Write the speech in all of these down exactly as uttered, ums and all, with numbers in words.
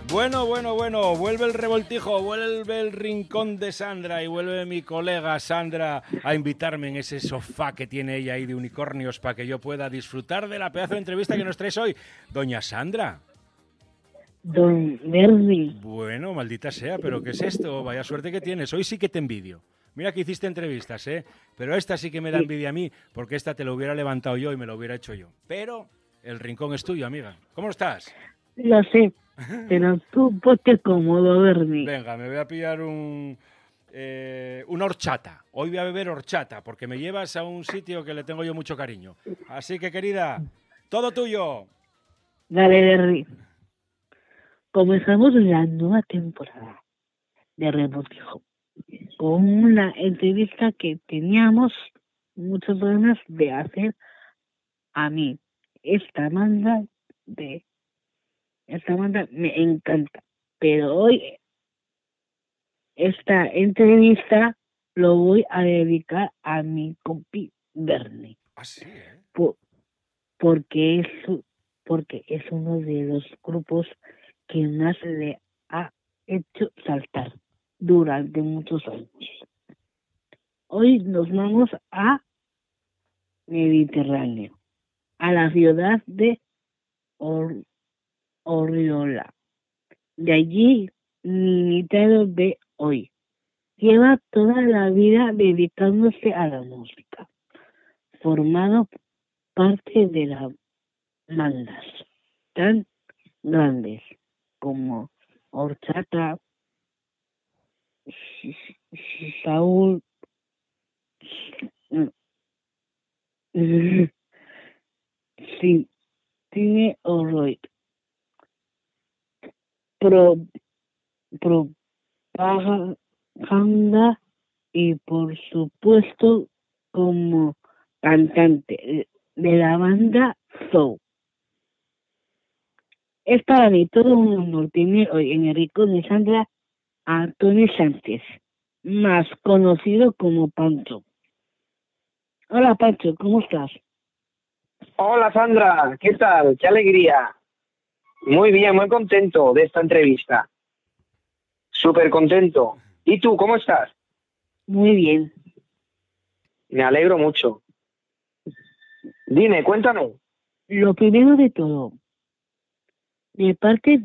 Bueno, bueno, bueno, vuelve el revoltijo, vuelve el rincón de Sandra y vuelve mi colega Sandra a invitarme en ese sofá que tiene ella ahí de unicornios para que yo pueda disfrutar de la pedazo de entrevista que nos traes hoy. Doña Sandra. Don Bernie. Bueno, maldita sea, pero ¿qué es esto? Vaya suerte que tienes. Hoy sí que te envidio. Mira que hiciste entrevistas, ¿eh? Pero esta sí que me da envidia a mí, porque esta te lo hubiera levantado yo y me lo hubiera hecho yo. Pero el rincón es tuyo, amiga. ¿Cómo estás? Lo sé, pero tú ponte cómodo, Bernie. Venga, me voy a pillar un, eh, una horchata. Hoy voy a beber horchata, porque me llevas a un sitio que le tengo yo mucho cariño. Así que, querida, todo tuyo. Dale, Bernie. Comenzamos la nueva temporada de Revoltijo con una entrevista que teníamos muchas ganas de hacer a mí. Esta banda de esta banda me encanta, pero hoy esta entrevista lo voy a dedicar a mi compi Bernie. ¿Ah, sí, eh? Por, porque es porque es uno de los grupos que más le ha hecho saltar durante muchos años. Hoy nos vamos a Mediterráneo, a la ciudad de Or- Oriola. De allí, mi invitado de hoy lleva toda la vida dedicándose a la música, formado parte de las bandas tan grandes como Horchata, Saúl, sí, tiene Oroid, Pro, Propaganda y por supuesto como cantante de la banda Soul. Es para mí todo un honor tener hoy en el rincón de Sandra a Antonio Sánchez, más conocido como Pancho. Hola Pancho, ¿cómo estás? Hola Sandra, ¿qué tal? ¡Qué alegría! Muy bien, muy contento de esta entrevista. Súper contento. ¿Y tú, cómo estás? Muy bien. Me alegro mucho. Dime, cuéntame. Lo primero de todo, de parte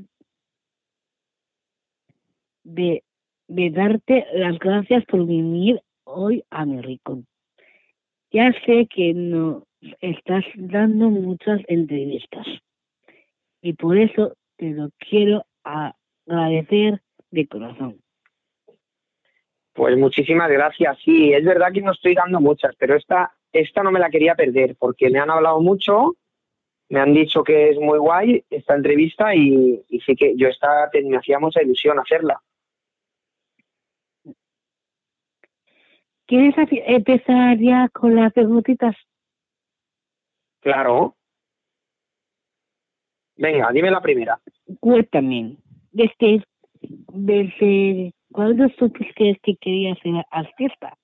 de, de darte las gracias por venir hoy a mi rincón. Ya sé que nos estás dando muchas entrevistas y por eso te lo quiero agradecer de corazón. Pues muchísimas gracias. Sí, es verdad que no estoy dando muchas, pero esta, esta no me la quería perder porque me han hablado mucho, me han dicho que es muy guay esta entrevista y, y sí que yo esta, me hacía mucha ilusión hacerla. ¿Quieres empezar ya con las preguntitas? Claro. Venga, dime la primera. Cuéntame, desde, desde ¿cuándo supiste que querías ser artista?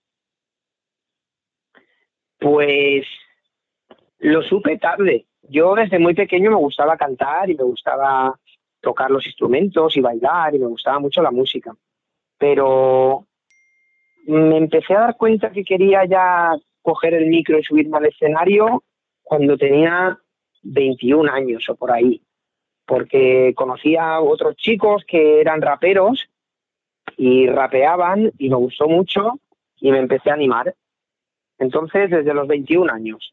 Pues lo supe tarde. Yo desde muy pequeño me gustaba cantar y me gustaba tocar los instrumentos y bailar y me gustaba mucho la música. Pero me empecé a dar cuenta que quería ya coger el micro y subirme al escenario cuando tenía veintiún años o por ahí, porque conocía a otros chicos que eran raperos y rapeaban y me gustó mucho y me empecé a animar. Entonces, desde los veintiún años.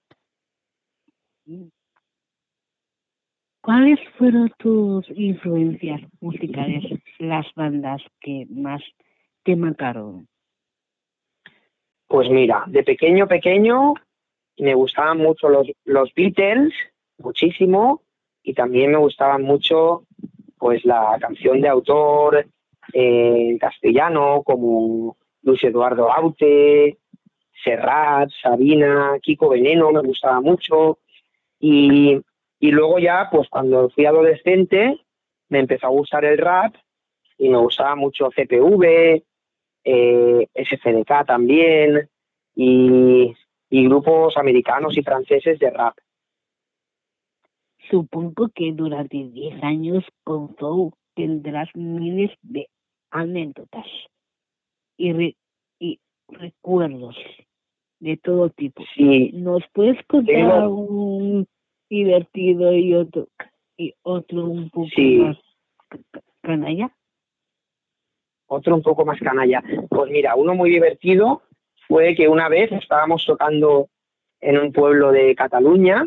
¿Cuáles fueron tus influencias musicales, las bandas que más te marcaron? Pues mira, de pequeño, pequeño, me gustaban mucho los, los Beatles, muchísimo, y también me gustaban mucho pues la canción de autor eh, en castellano, como Luis Eduardo Aute, Serrat, Sabina, Kiko Veneno, me gustaba mucho, y, y luego ya, pues cuando fui adolescente, me empezó a gustar el rap, y me gustaba mucho C P V, eh, S F D K también, y, y grupos americanos y franceses de rap. Supongo que durante diez años con Soul tendrás miles de anécdotas y, re- y recuerdos de todo tipo. Sí, ¿Nos puedes contar tengo, un divertido y otro y otro un poco sí, más ca- ca- canalla? otro un poco más canalla. Pues mira, uno muy divertido fue que una vez estábamos tocando en un pueblo de Cataluña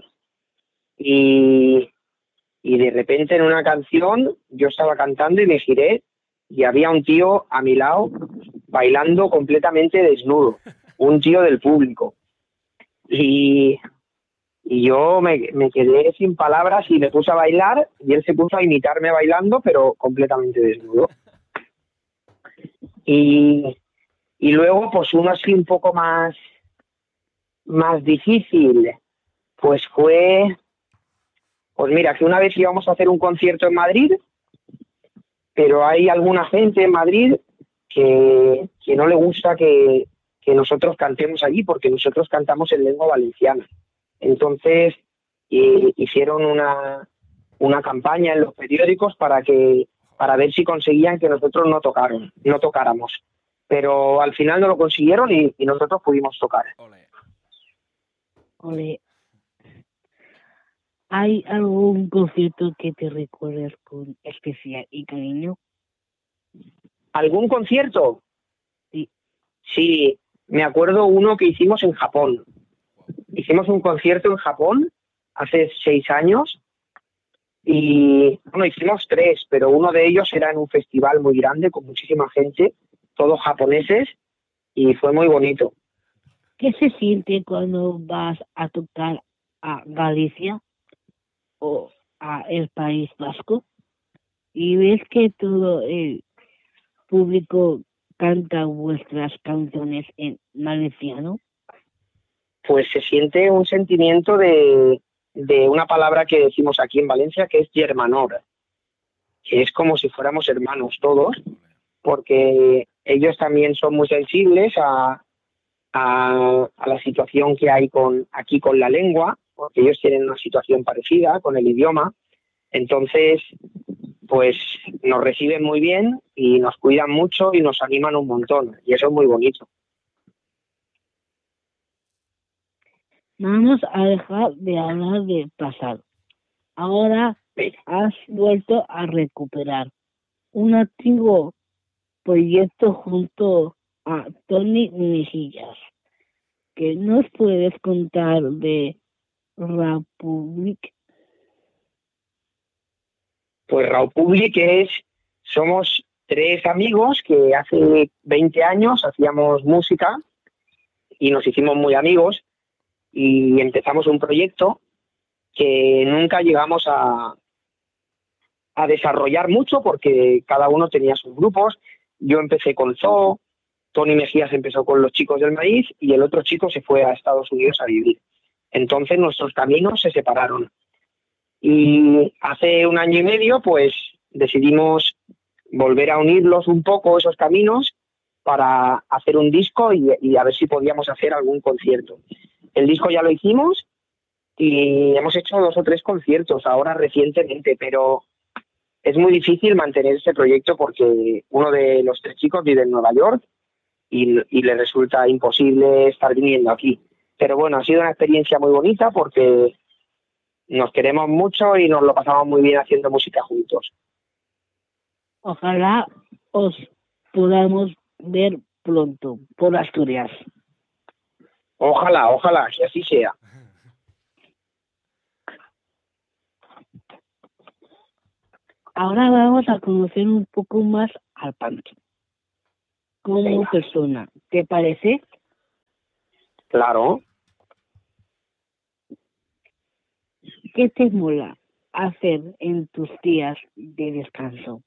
y, y de repente en una canción yo estaba cantando y me giré y había un tío a mi lado bailando completamente desnudo, un tío del público. Y, y yo me, me quedé sin palabras y me puse a bailar y él se puso a imitarme bailando, pero completamente desnudo. Y, y luego, pues uno así un poco más, más difícil, pues fue, pues mira, que una vez íbamos a hacer un concierto en Madrid, pero hay alguna gente en Madrid que, que no le gusta que, que nosotros cantemos allí, porque nosotros cantamos en lengua valenciana. Entonces, eh, hicieron una, una campaña en los periódicos para que para ver si conseguían que nosotros no tocaron, no tocáramos. Pero al final no lo consiguieron y, y nosotros pudimos tocar. Ole. Ole, ¿hay algún concierto que te recuerdes con especial y cariño? ¿Algún concierto? Sí. Sí, me acuerdo uno que hicimos en Japón. Hicimos un concierto en Japón hace seis años y, bueno, hicimos tres, pero uno de ellos era en un festival muy grande con muchísima gente, todos japoneses, y fue muy bonito. ¿Qué se siente cuando vas a tocar a Galicia o a el País Vasco y ves que todo el público canta vuestras canciones en valenciano? Pues se siente un sentimiento de, de una palabra que decimos aquí en Valencia, que es germanor, que es como si fuéramos hermanos todos, porque ellos también son muy sensibles a, a, a la situación que hay con aquí con la lengua, porque ellos tienen una situación parecida con el idioma. Entonces, pues nos reciben muy bien y nos cuidan mucho y nos animan un montón, y eso es muy bonito. Vamos a dejar de hablar del pasado. Ahora has vuelto a recuperar un antiguo proyecto junto a Tony Mejillas. ¿Qué nos puedes contar de Republic? Pues Raw Public es, somos tres amigos que hace veinte años hacíamos música y nos hicimos muy amigos y empezamos un proyecto que nunca llegamos a, a desarrollar mucho porque cada uno tenía sus grupos. Yo empecé con Zoo, Tony Mejías empezó con los Chicos del Maíz y el otro chico se fue a Estados Unidos a vivir. Entonces nuestros caminos se separaron. Y hace un año y medio, pues decidimos volver a unirlos un poco esos caminos para hacer un disco y, y a ver si podíamos hacer algún concierto. El disco ya lo hicimos y hemos hecho dos o tres conciertos ahora recientemente, pero es muy difícil mantener ese proyecto porque uno de los tres chicos vive en Nueva York y, y le resulta imposible estar viniendo aquí. Pero bueno, ha sido una experiencia muy bonita porque nos queremos mucho y nos lo pasamos muy bien haciendo música juntos. Ojalá os podamos ver pronto por Asturias. Ojalá, ojalá, que así sea. Ahora vamos a conocer un poco más al Pancho como Venga. persona. ¿Te parece? Claro. ¿Qué te mola hacer en tus días de descanso?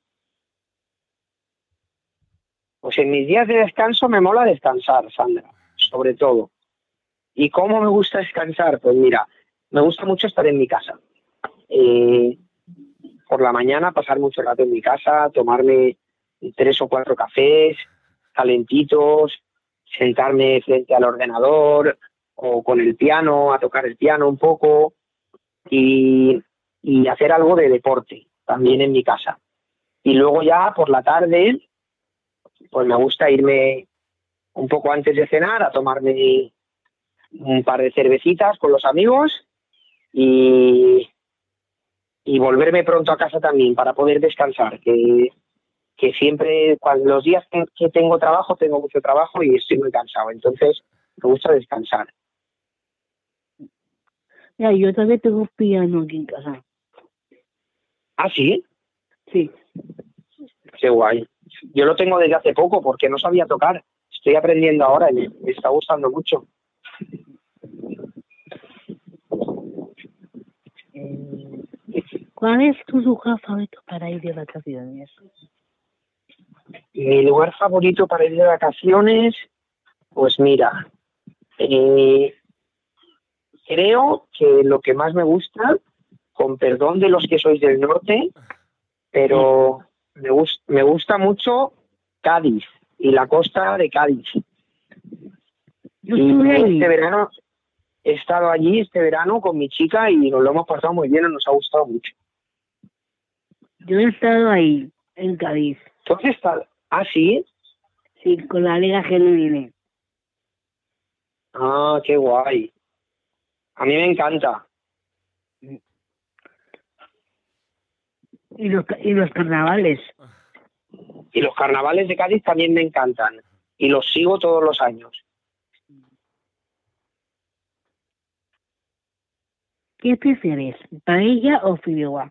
Pues en mis días de descanso me mola descansar, Sandra, sobre todo. ¿Y cómo me gusta descansar? Pues mira, me gusta mucho estar en mi casa. Eh, por la mañana pasar mucho rato en mi casa, tomarme tres o cuatro cafés calentitos, sentarme frente al ordenador o con el piano, a tocar el piano un poco y, y hacer algo de deporte también en mi casa. Y luego ya por la tarde, pues me gusta irme un poco antes de cenar a tomarme un par de cervecitas con los amigos y, y volverme pronto a casa también para poder descansar, que, que siempre, cuando los días que, que tengo trabajo, tengo mucho trabajo y estoy muy cansado, entonces me gusta descansar. Ya, yo también tengo piano aquí en casa. ¿Ah, sí? Sí. Qué guay. Yo lo tengo desde hace poco porque no sabía tocar. Estoy aprendiendo ahora y me está gustando mucho. Eh, ¿Cuál es tu lugar favorito para ir de vacaciones? Mi lugar favorito para ir de vacaciones, pues mira, eh, creo que lo que más me gusta, con perdón de los que sois del norte, pero me, gust- me gusta mucho Cádiz y la costa de Cádiz. Yo Y estuve ahí. este verano he estado allí este verano con mi chica y nos lo hemos pasado muy bien, nos ha gustado mucho. Yo he estado ahí, en Cádiz. ¿Tú has estado? ¿Ah, sí? Sí, con la Liga Genuine. Ah, qué guay. A mí me encanta. Y los, ca- y los carnavales. Y los carnavales de Cádiz también me encantan. Y los sigo todos los años. ¿Qué prefieres, paella o fideuá?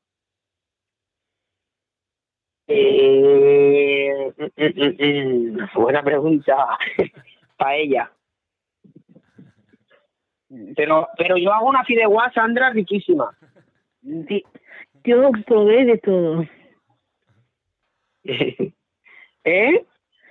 Eh, mm, mm, mm, mm. Buena pregunta. Paella. Pero, pero yo hago una fideuá, Sandra, riquísima. Sí, yo probé de todo. ¿Eh?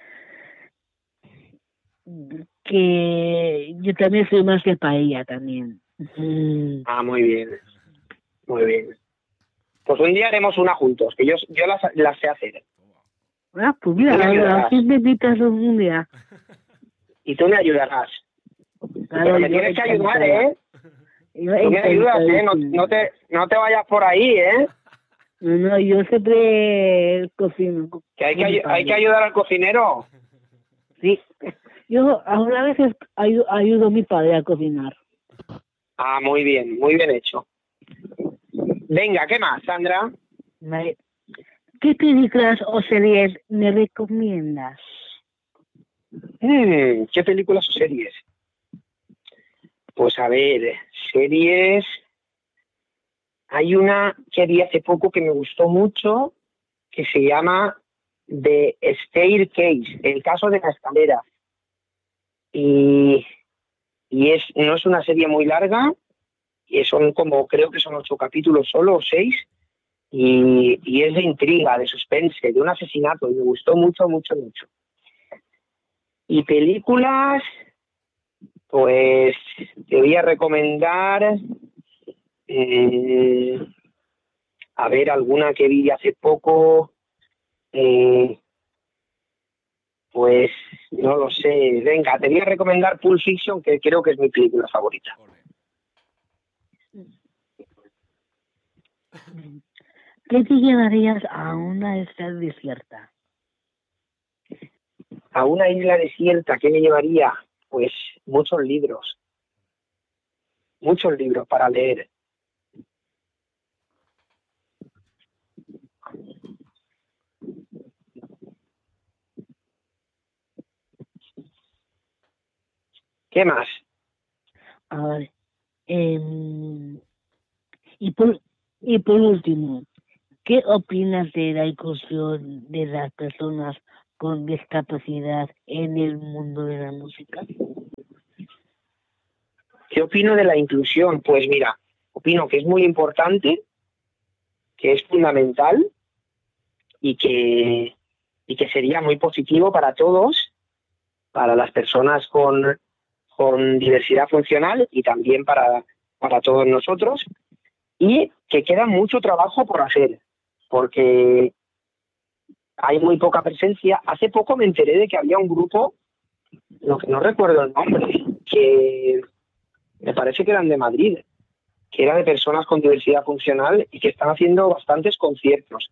Que yo también soy más de paella también. Mm. Ah, muy bien. Muy bien. Pues un día haremos una juntos, que yo, yo las, las sé hacer. Ah, pues mira, Tú me ayudarás. así me invitas un día. Y tú me ayudarás. Claro, Pero me yo tienes que ayudar, encantada. ¿eh? Yo Tú me ayudas, ¿eh? No, encantadísima. no, te, no te vayas por ahí, ¿eh? No, no, yo siempre cocino. con- Que hay que, con mi ayu- hay que padre. ayudar al cocinero. Sí. Yo a veces ayu- ayudo a mi padre a cocinar. Ah, muy bien, muy bien hecho. Venga, ¿qué más, Sandra? Vale. ¿Qué películas o series me recomiendas? Mm, ¿qué películas o series? Pues a ver, series... Hay una que vi hace poco que me gustó mucho, que se llama The Staircase, el caso de la escalera. Y, y es, no es una serie muy larga, y son como, creo que son ocho capítulos solo, o seis, y, y es de intriga, de suspense, de un asesinato, y me gustó mucho, mucho, mucho. Y películas, pues te voy a recomendar, eh, a ver, alguna que vi hace poco, eh, pues no lo sé. Venga, te voy a recomendar Pulp Fiction, que creo que es mi película favorita. ¿Qué te llevarías a una isla desierta? A una isla desierta, ¿qué me llevaría? Pues muchos libros, muchos libros para leer. ¿Qué más? A ver, em, y por y por último, ¿qué opinas de la inclusión de las personas con discapacidad en el mundo de la música? ¿Qué opino de la inclusión? Pues mira, opino que es muy importante, que es fundamental y que, y que sería muy positivo para todos, para las personas con, con diversidad funcional y también para, para todos nosotros, y que queda mucho trabajo por hacer, porque hay muy poca presencia. Hace poco me enteré de que había un grupo, lo que no recuerdo el nombre, que me parece que eran de Madrid, que era de personas con diversidad funcional y que están haciendo bastantes conciertos.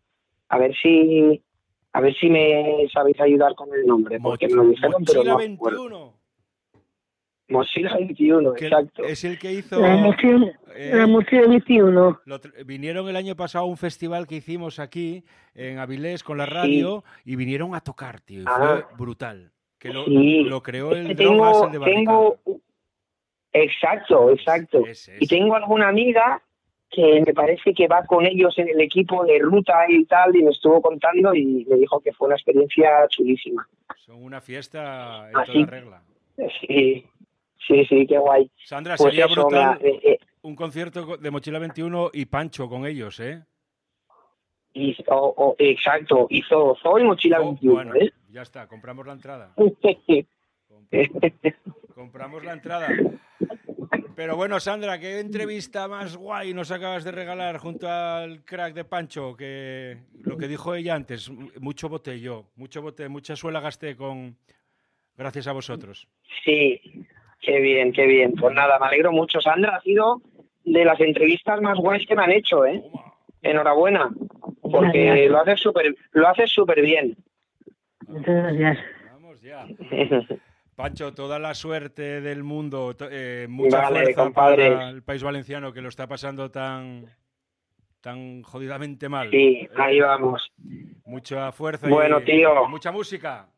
A ver si a ver si me sabéis ayudar con el nombre, porque me lo dijeron, pero Mochila no. veintiuno. Mochila veintiuno, Que exacto. es el que hizo... La mochila, eh, la mochila veintiuno. lo tr- vinieron el año pasado a un festival que hicimos aquí en Avilés con la radio y vinieron a tocar, tío. Y fue Ah, brutal. Que lo, sí. lo creó Es el que Drogas, tengo, el de Barricada. tengo, exacto, exacto. Ese, Y ese. tengo alguna amiga que me parece que va con ellos en el equipo de ruta y tal, y me estuvo contando y me dijo que fue una experiencia chulísima. Son una fiesta en Así, toda regla. sí, sí, sí, qué guay. Sandra, Pues sería eso, me ha- brutal eh, eh, un concierto de Mochila veintiuno y Pancho con ellos, ¿eh? y- o- o- exacto, hizo Zoo y Mochila Oh, veintiuno, bueno, ¿eh? ya está, compramos la entrada. Sí, Compramos, compramos la entrada. Pero bueno, Sandra, ¿qué entrevista más guay nos acabas de regalar junto al crack de Pancho? Que lo que dijo ella antes, mucho boté yo, mucho boté, mucha suela gasté con gracias a vosotros. sí, qué bien, qué bien. Pues nada, me alegro mucho, Sandra. Ha sido de las entrevistas más guays que me han hecho, ¿eh? Toma. Enhorabuena, porque Gracias. lo haces súper, lo haces súper bien. Muchas gracias. Vamos ya. Pancho, toda la suerte del mundo, to- eh, mucha Vale, fuerza compadre. para el país valenciano que lo está pasando tan, tan jodidamente mal. Sí, Eh, ahí vamos. Mucha fuerza Bueno, y, tío. y mucha música.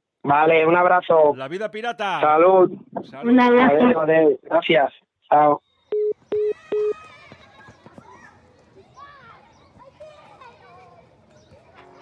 Vale, un abrazo. La vida pirata. Salud. Salud. Un abrazo. Adiós, adiós. Gracias. Chao.